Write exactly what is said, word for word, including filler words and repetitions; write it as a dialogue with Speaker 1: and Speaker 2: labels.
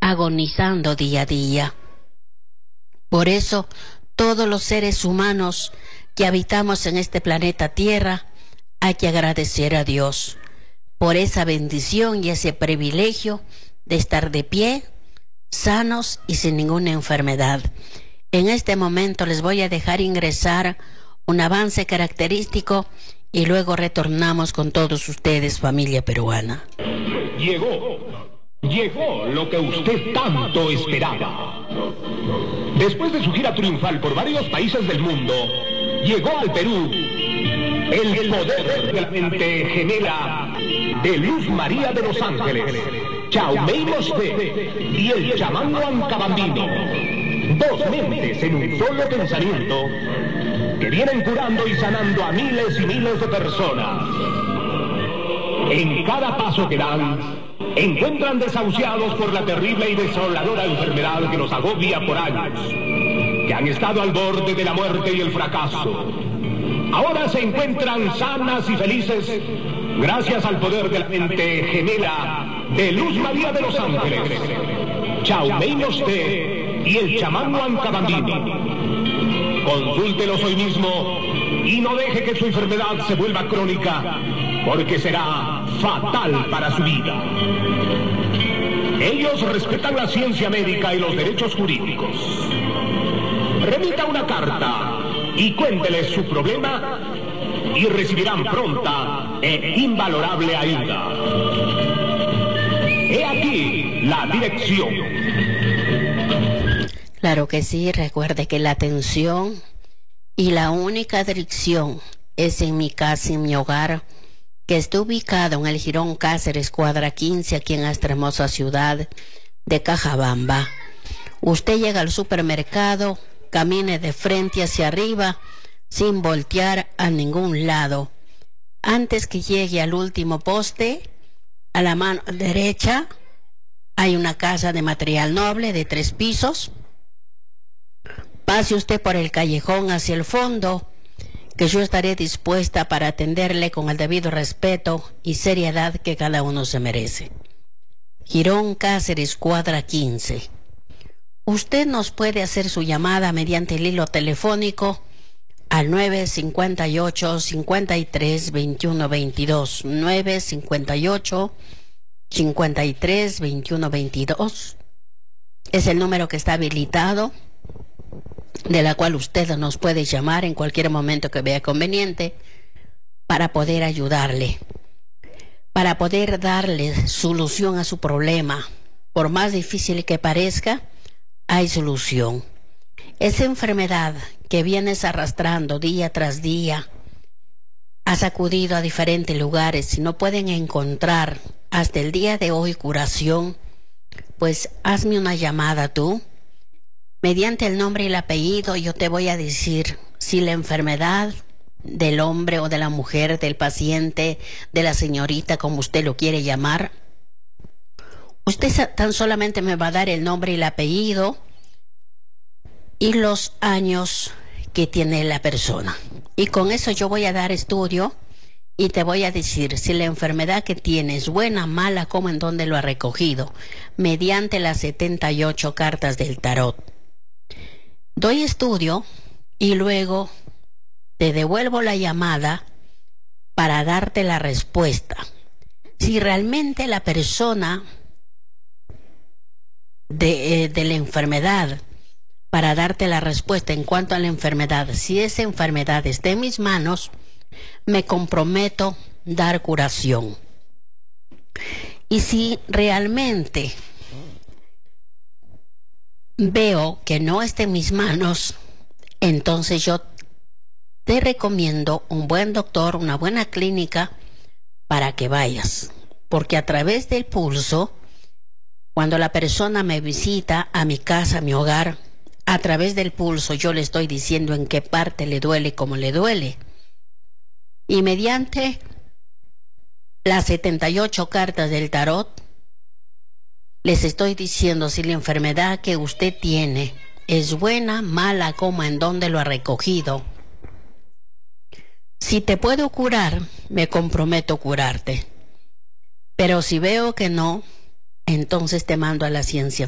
Speaker 1: agonizando día a día. Por eso, todos los seres humanos que habitamos en este planeta Tierra, hay que agradecer a Dios por esa bendición y ese privilegio de estar de pie, sanos y sin ninguna enfermedad. En este momento les voy a dejar ingresar un avance característico y luego retornamos con todos ustedes, familia peruana.
Speaker 2: Llegó, llegó lo que usted tanto esperaba. Después de su gira triunfal por varios países del mundo, llegó al Perú el poder de la mente gemela de Luz María de los Ángeles, Chaumei Mosté y el chamán Huancabambino. Dos mentes en un solo pensamiento que vienen curando y sanando a miles y miles de personas. En cada paso que dan, encuentran desahuciados por la terrible y desoladora enfermedad que los agobia por años, que han estado al borde de la muerte y el fracaso. Ahora se encuentran sanas y felices gracias al poder de la mente gemela de Luz María de los Ángeles, Chaumei Mosté y el chamán Huancabambino. Consúltelos hoy mismo y no deje que su enfermedad se vuelva crónica, porque será fatal para su vida. Ellos respetan la ciencia médica y los derechos jurídicos. Remita una carta y cuénteles su problema y recibirán pronta e invalorable ayuda. He aquí la dirección.
Speaker 1: Claro que sí, recuerde que la atención y la única dirección es en mi casa, en mi hogar, que está ubicado en el Jirón Cáceres, cuadra quince, aquí en esta hermosa ciudad de Cajabamba. Usted llega al supermercado, camine de frente hacia arriba, sin voltear a ningún lado. Antes que llegue al último poste, a la mano derecha, hay una casa de material noble de tres pisos. Pase usted por el callejón hacia el fondo, que yo estaré dispuesta para atenderle con el debido respeto y seriedad que cada uno se merece. Jirón Cáceres, cuadra quince. Usted nos puede hacer su llamada mediante el hilo telefónico al nueve cinco ocho, cinco tres, veintiuno veintidós, nueve cinco ocho, cinco tres, veintiuno veintidós. Es el número que está habilitado, de la cual usted nos puede llamar en cualquier momento que vea conveniente para poder ayudarle, para poder darle solución a su problema. Por más difícil que parezca, hay solución. Esa enfermedad que vienes arrastrando día tras día, has acudido a diferentes lugares y no pueden encontrar hasta el día de hoy curación, pues hazme una llamada tú. Mediante el nombre y el apellido yo te voy a decir si la enfermedad del hombre o de la mujer, del paciente, de la señorita, como usted lo quiere llamar, usted tan solamente me va a dar el nombre y el apellido y los años que tiene la persona. Y con eso yo voy a dar estudio y te voy a decir si la enfermedad que tienes, buena, mala, como en dónde lo ha recogido, mediante las setenta y ocho cartas del tarot. Doy estudio y luego te devuelvo la llamada para darte la respuesta. Si realmente la persona de, eh, de la enfermedad, para darte la respuesta en cuanto a la enfermedad, si esa enfermedad está en mis manos, me comprometo a dar curación. Y si realmente veo que no está en mis manos, entonces yo te recomiendo un buen doctor, una buena clínica para que vayas. Porque a través del pulso, cuando la persona me visita a mi casa, a mi hogar, a través del pulso yo le estoy diciendo en qué parte le duele, cómo le duele. Y mediante las setenta y ocho cartas del tarot, les estoy diciendo si la enfermedad que usted tiene es buena, mala, cómo, en dónde lo ha recogido. Si te puedo curar, me comprometo a curarte. Pero si veo que no, entonces te mando a la ciencia